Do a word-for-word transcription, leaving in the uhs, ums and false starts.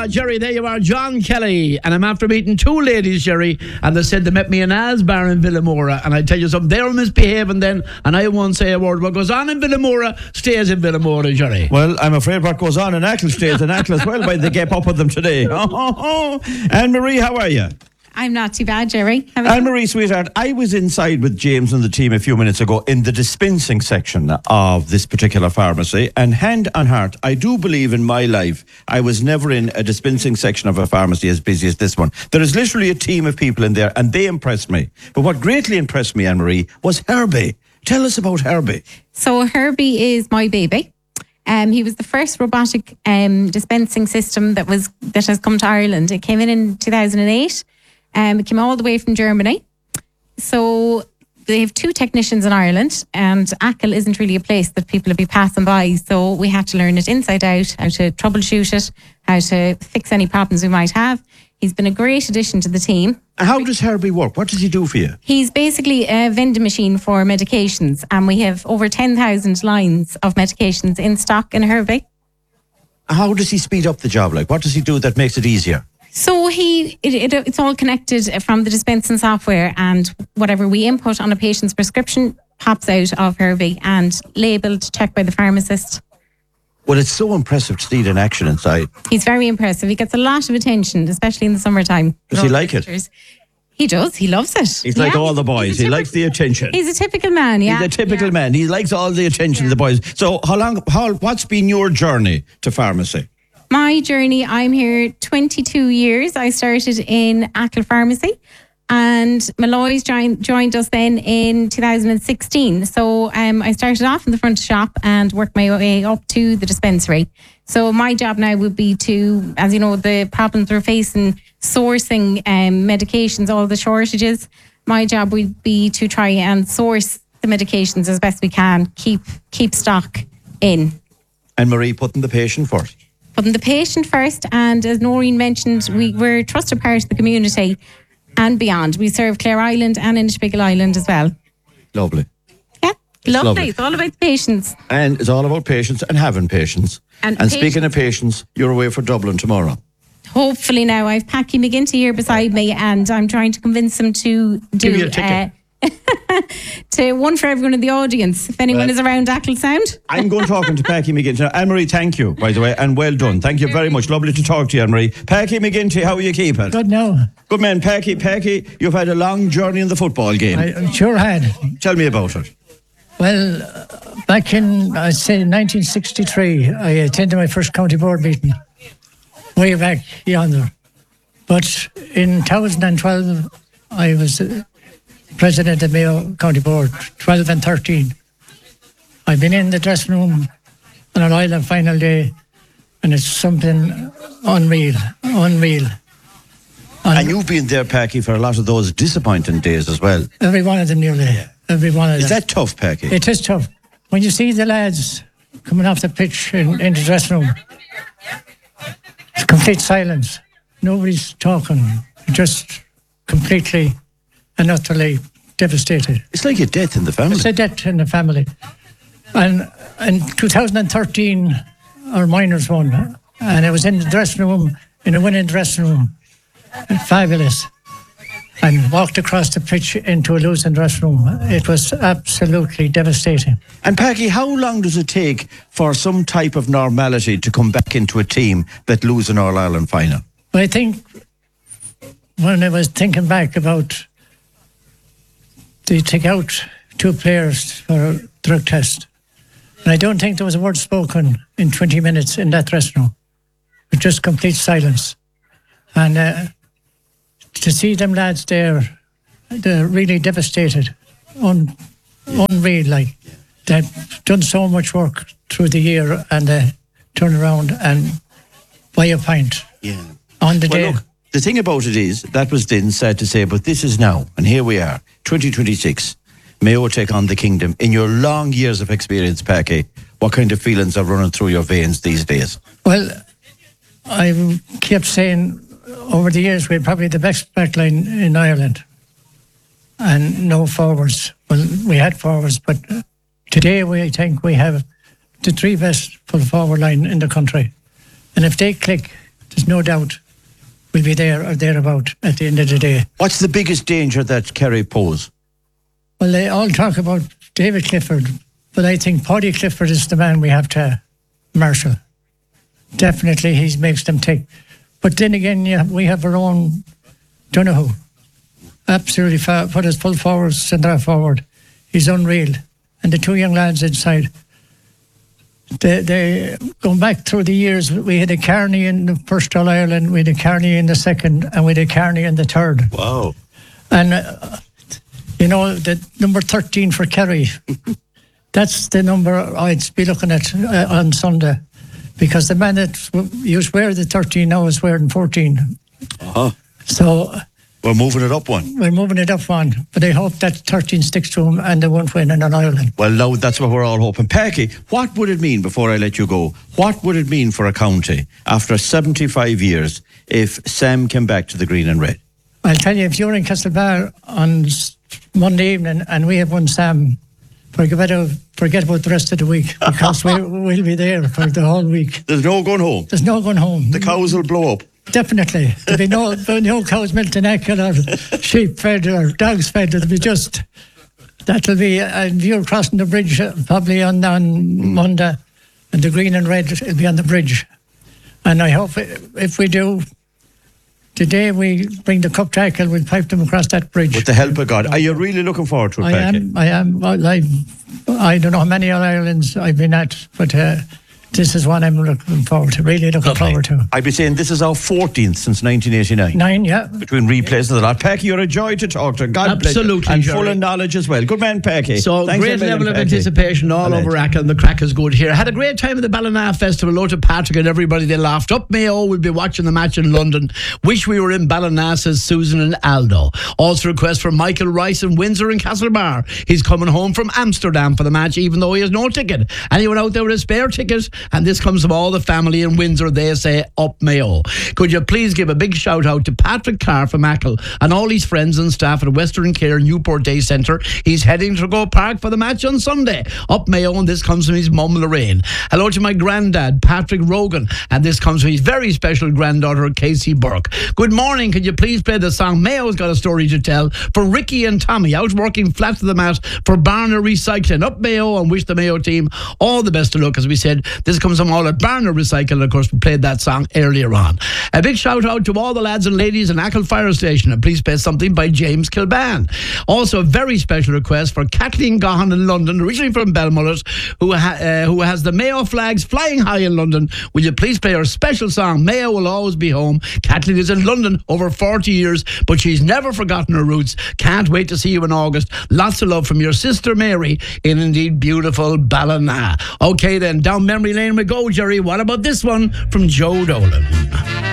Uh, Jerry, there you are, John Kelly. And I'm after meeting two ladies, Jerry, and they said they met me in Asbar in Villamora. And I tell you something, they were misbehaving then, and I won't say a word. What goes on in Villamora stays in Villamora, Jerry. Well, I'm afraid what goes on in Achill stays in Achill as well, by they get up with them today. Oh, oh, oh. Anne-Marie, how are you? I'm not too bad, Jerry. Anne-Marie, sweetheart, I was inside with James and the team a few minutes ago in the dispensing section of this particular pharmacy, and hand on heart, I do believe in my life I was never in a dispensing section of a pharmacy as busy as this one. There is literally a team of people in there, and they impressed me. But what greatly impressed me, Anne-Marie, was Herbie. Tell us about Herbie. So Herbie is my baby. Um, he was the first robotic um, dispensing system that was that has come to Ireland. It came in in two thousand eight. Um, it came all the way from Germany. So they have two technicians in Ireland, and Achill isn't really a place that people would be passing by. So we had to learn it inside out, how to troubleshoot it, how to fix any problems we might have. He's been a great addition to the team. How does Herbie work? What does he do for you? He's basically a vending machine for medications, and we have over ten thousand lines of medications in stock in Herbie. How does he speed up the job? Like, what does he do that makes it easier? So he, it, it, it's all connected from the dispensing software, and whatever we input on a patient's prescription pops out of Herbie and labelled, checked by the pharmacist. Well, it's so impressive to see it in action inside. He's very impressive. He gets a lot of attention, especially in the summertime. Does he like it? He does. He loves it. He's like yeah. all the boys. He typical, likes the attention. He's a typical man, yeah. He's a typical yeah. man. He likes all the attention yeah. of the boys. So how long, how, what's been your journey to pharmacy? My journey, I'm here twenty-two years. I started in Achill Pharmacy, and Malloy's joined, joined us then in two thousand sixteen. So um, I started off in the front shop and worked my way up to the dispensary. So my job now would be to, as you know, the problems we're facing, sourcing um, medications, all the shortages. My job would be to try and source the medications as best we can, keep keep stock in. And Marie, putting the patient first. Putting the patient first, and as Noreen mentioned, we, we're a trusted part of the community and beyond. We serve Clare Island and Inishbiggle Island as well. Lovely. Yeah, lovely. lovely. It's all about the patients. And it's all about patients and having patients. And, and patients. Speaking of patients, you're away for Dublin tomorrow. Hopefully now. I've Packy McGinty here beside me, and I'm trying to convince him to do... Give you a ticket. Uh, to one for everyone in the audience, if anyone well, is around Achill Sound. I'm going talking to Packy McGinty. Anne-Marie, thank you, by the way, and well done. Thank you very much. Lovely to talk to you, Anne-Marie. Packy McGinty, how are you keeping? Good now. Good man, Packy. Packy, you've had a long journey in the football game. I sure had. Tell me about it. Well, uh, back in, I'd say, nineteen sixty-three, I attended my first county board meeting, way back yonder. But in two thousand twelve, I was... Uh, President of Mayo County Board, twelve and thirteen. I've been in the dressing room on an Ireland final day, and it's something unreal, unreal. And, and you've been there, Packy, for a lot of those disappointing days as well. Every one of them nearly, every one of is them. Is that tough, Packy? It is tough. When you see the lads coming off the pitch in, in the dressing room, it's complete silence. Nobody's talking, just completely and utterly devastated. It's like a death in the family. It's a death in the family. And in two thousand thirteen, our minors won. And I was in the dressing room, in a winning dressing room. Fabulous. And walked across the pitch into a losing dressing room. It was absolutely devastating. And Packy, how long does it take for some type of normality to come back into a team that lose an All-Ireland final? Well, I think when I was thinking back about they take out two players for a drug test. And I don't think there was a word spoken in twenty minutes in that dressing room. With just complete silence. And uh, to see them lads there, they're really devastated. Un- unreal, like. They've done so much work through the year, and they turn around and buy a pint yeah. on the well, day. Look, the thing about it is, that was then sad to say, but this is now, and here we are, twenty twenty-six. Mayo take on the kingdom. In your long years of experience, Packy, what kind of feelings are running through your veins these days? Well, I kept saying over the years we're probably the best backline in Ireland, and no forwards. Well, we had forwards, but today we think we have the three best full forward line in the country. And if they click, there's there's no doubt we'll be there or thereabout at the end of the day. What's the biggest danger that Kerry pose? Well, they all talk about David Clifford, but I think Paddy Clifford is the man we have to marshal. Definitely, he makes them tick. But then again, yeah, we have our own Donoghue. Absolutely, fa- put us full forward, centre forward. He's unreal. And the two young lads inside. They, they going back through the years, we had a Carney in the first All Ireland, we had a Carney in the second, and we had a Carney in the third. Wow. And, uh, you know, the number thirteen for Kerry, that's the number I'd be looking at uh, on Sunday. Because the man that used to wear the thirteen now is wearing fourteen. Uh-huh. So we're moving it up one. We're moving it up one. But I hope that thirteen sticks to him and they won't win in an Ireland. Well, now that's what we're all hoping. Packy, what would it mean, before I let you go, what would it mean for a county after seventy-five years if Sam came back to the green and red? I'll tell you, if you're in Castlebar on Monday evening and we have won Sam, forget about, forget about the rest of the week, because we, we'll be there for the whole week. There's no going home? There's no going home. The cows will blow up? Definitely. There'll be no, no cows milked in Achill or sheep fed or dogs fed. It'll be just, that'll be, and you're crossing the bridge probably on, on mm. Monday, and the green and red will be on the bridge. And I hope if we do, today we bring the cup to Achill, we'll pipe them across that bridge. With the help of God. Are you really looking forward to it, I Packy? am, I am. Well, I, I don't know how many All Irelands I've been at, but uh, this is one I'm looking forward to, really looking Lovely. forward to. I'd be saying this is our fourteenth since nineteen eighty-nine. Nine, yeah. Between replays and the lot. Packy, you're a joy to talk to. God Absolutely, bless you. And Jerry. full of knowledge as well. Good man, Packy. So Thanks great a million, level of Packy. anticipation all Alleged. over Achill, and the crack is good here. Had a great time at the Ballina Festival. Hello to Patrick and everybody. They laughed. Up Mayo will be watching the match in London. Wish we were in Ballina, says Susan and Aldo. Also request for Michael Rice in Windsor and Castlebar. He's coming home from Amsterdam for the match, even though he has no ticket. Anyone out there with a spare ticket? And this comes from all the family in Windsor. They say up Mayo. Could you please give a big shout out to Patrick Carr from Achill and all his friends and staff at Western Care Newport Day Centre. He's heading to Go Park for the match on Sunday. Up Mayo, and this comes from his mum Lorraine. Hello to my granddad Patrick Rogan, and this comes from his very special granddaughter Casey Burke. Good morning. Could you please play the song Mayo's Got a Story to Tell for Ricky and Tommy out working flat to the mat for Barner Recycling. Up Mayo, and wish the Mayo team all the best of luck. As we said, this comes from all at Barner Recycling. Of course, we played that song earlier on. A big shout out to all the lads and ladies in Achill Fire Station, and please play something by James Kilban. Also a very special request for Kathleen Gahan in London, originally from Belmullet, who, ha- uh, who has the Mayo flags flying high in London. Will you please play her special song Mayo Will Always Be Home? Kathleen is in London over forty years, but she's never forgotten her roots. Can't wait to see you in August. Lots of love from your sister Mary in indeed beautiful Ballina. Okay then, down memory lane we go, Jerry. What about this one from Joe Dolan?